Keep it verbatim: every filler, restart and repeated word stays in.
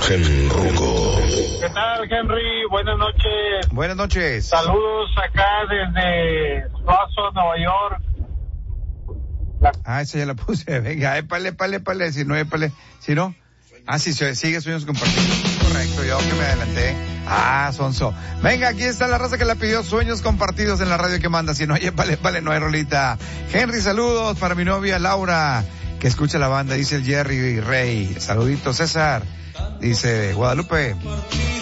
Genruco. ¿Qué tal, Henry? Buenas noches. Buenas noches. Saludos acá desde Suazo, Nueva York. La... Ah, esa ya la puse. Venga, épale, épale, épale. Si no, épale. Si no. Ah, sí, sigue Sueños Compartidos. Correcto, yo que me adelanté. Ah, sonso. Venga, aquí está la raza que la pidió, Sueños Compartidos en la radio que manda. Si no, épale, épale, no hay rolita. Henry, saludos para mi novia Laura, que escucha la banda, dice el Jerry Rey. Saluditos, César. Dice Guadalupe.